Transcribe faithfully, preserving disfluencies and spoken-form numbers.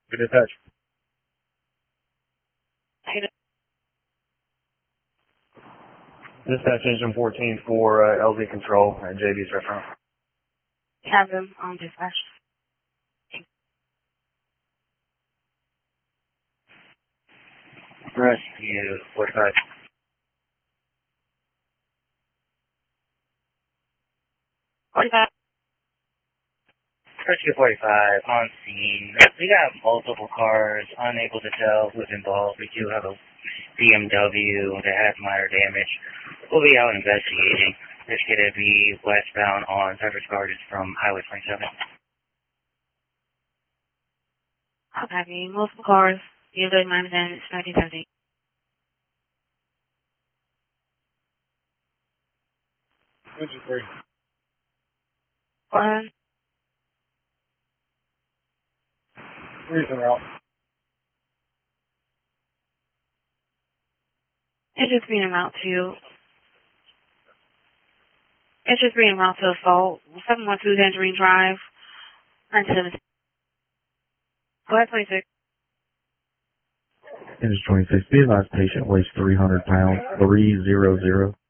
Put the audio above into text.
Good dispatch. Dispatch engine fourteen for uh, L Z control at J B's restaurant. Have them on dispatch. Rescue forty-five. forty-five. Rescue forty-five on scene. We got multiple cars, unable to tell who's involved. We do have a B M W that has minor damage. We'll be out investigating. This could be westbound on Cypress Gardens from Highway twenty-seven. Okay, multiple cars. You have minor damage, nineteen seventy. Engine three. One. Three's en route. It's just being route to. It's just being route to assault. seven one two Tangerine Drive. ninety-seven. Go ahead, twenty-six. Engine twenty-six, be advised patient weighs three hundred pounds, three hundred.